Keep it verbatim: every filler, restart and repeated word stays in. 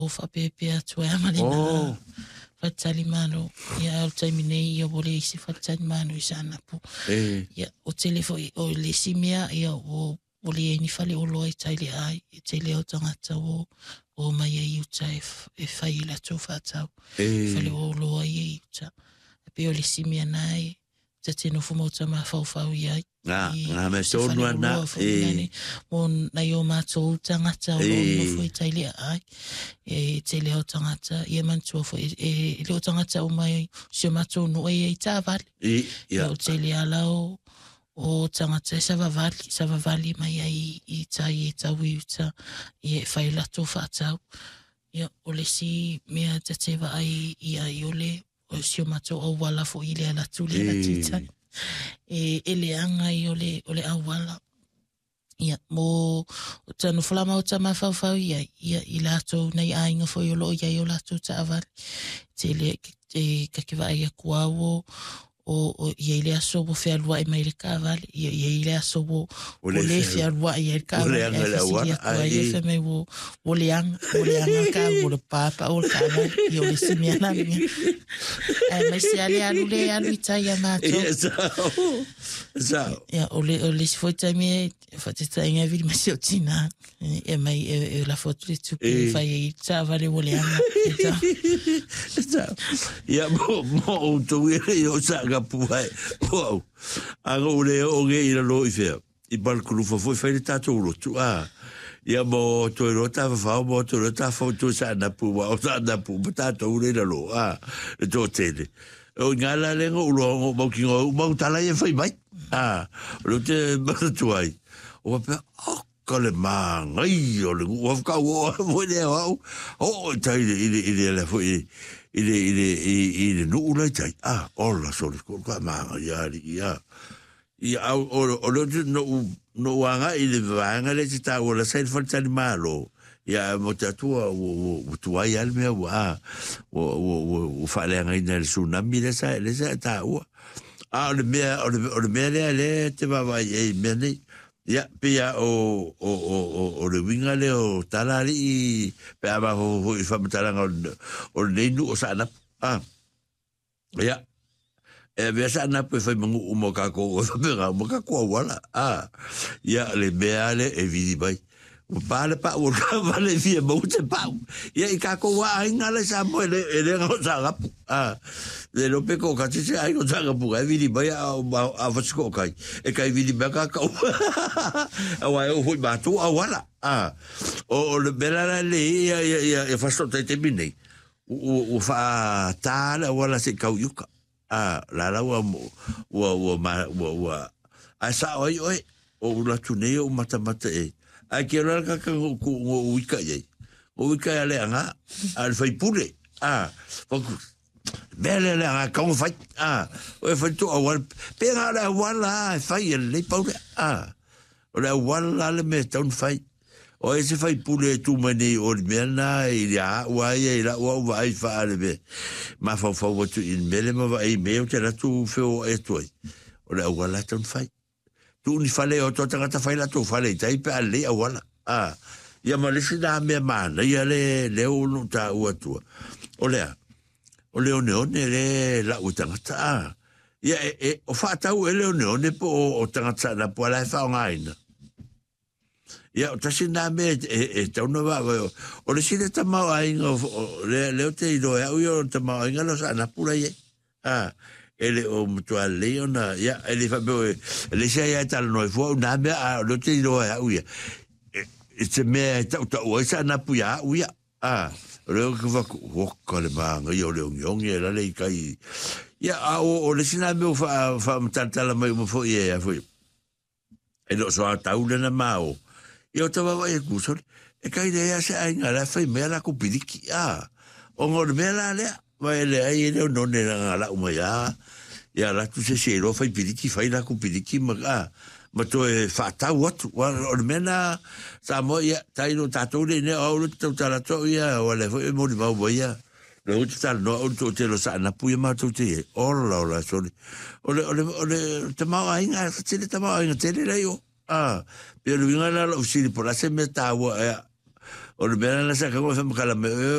o whapepea tua e amalina whatali mano ia o taimi nei ia wole isi whatali mano i sana pu ia o telefo o le simia ia o wole e ni whale o loa i taile ai i taile o tangata o o mai e iuta e whai la tō whatau whale o loa i iuta pe o le simia nai te tino fumota ma fau fau i ai nga nga me tonu ana e mo na yo matou tangata o no foi taile ai e taile o tangata e mantua foi e le o tangata o mai se matou no e i tavali e o taile ala o o tangata sa vavali sa vavali mai ai i tai e tau i uta e fai la to fatau ia o le si mea te te va ai i ai o le o si o matou au wala fo i le ala tuli la titai e ele anga i ole ole awala ia mo tanu flama o tama fau fau ia ia i lato nei ainga foi o lo ia i o lato ta aval te le e ka ke vai a kuawo o o ia le aso bo fe alwa e mai le kaval ia ia le aso bo o le fe alwa ia le kaval ia ia fe me wo o le ang o le ang ka o le papa o le kaval ia le simiana e mai se ale alu le alu itaia mato so ia o le o le foi tami fa te tainga vi ma se otina e mai e la foto le tu pe fa i ta vale o le ang so ia mo mo to ia sa puai wow anga ule o ge ira lo i fea i balkulu fa foi fai tato ulo tu a ia mo to ro ta fa mo to ro ta fa to sa na pu wa sa na pu tato ule ira lo a to tele o ngala le ngo ulo mo ki ngo mo tala e fai mai a lo te ba tu ai o pe o kale mang ai o le o ka o mo le o o tai ile ile le foi ile ile ile no ula tai ah ola so ko ka ma ya ya ya o o no no anga ile vanga le ta o la sai fa tani malo ya mo ta tu o tu ai al me wa o o o fa le nga ina su na mi le sa le sa ta o a le me o le me le te va va e me ni ya pia o o o o le winga le o talari pe aba ho ho fa mtalanga o le nu o sana ah ya e ve sana pe fa mo mo ka ko o fa mo ka ko wala ah ya le beale e vidi bai o pale pa o ka vale via mo te pa ya i ka ko wa inga le sa mo le le o sa ah le lo pe ko ka se ai ko sa ga pu e vidi bai a a fa ko kai e kai vidi ba ka ko wa o hu ba tu a wala ah o le bela le ya ya ya fa so te te bine o o fa ta la wala se ka yuka ah la la wa wa wa ma wa a sa oi oi o la tune o mata mata e a ke ra ka ka ko o wika ye o wika ale anga al fai pule ah foku bele le anga ka fai ah o fa tu o pe nga la wala fai le pule ah o la wala le me ton fai o ese fai pule tu mani o mena i ya wa ye la wa vai fa le ma fa fa tu in mele ma vai me o te la tu fe o e tu o la wala ton fai tu ni fale o to tanga fai la tu fale tai pe ale a wala ah ya ma le sina me mana ya le le o no ta o tu o le o le o ne le la o tanga ta ya e o fa ta o le o ne po o tanga ta la po la fa ngaina ya o ta sina me e ta no va o le sina ta ma ai o le le o te do ya o ta ma ai ngalo sa na pura ye ah ele o mutua leona ya ele fa be ele se ya tal no fo na me a lo te do ya uia it's me ta ta o sa na pu ya uia ah le ko va ko ko le ba yo le ngong ye la le kai ya a o le sina me fa fa tanta la me fo ye ya fo e lo so ta u le na mao yo ta va e ku so e kai de ya se ai ngala fa me la ku pidiki ah o ngor me la le va ele ai le no ne la la u ya ya la tu se se lo fai pidiki fai la ku pidiki ma ah ma to e fa ta wat wa o mena sa mo ya tai no ta to ne o lo to ta la to ya o le fo mo di va ya lo tu ta no o to te lo sa na pu ma to te o la la so o le o le o le te ma ai nga te te ma ai te le yo ah pero vinga la lo si por la se me ta wa o le mea na sa ka ngoi fa makala me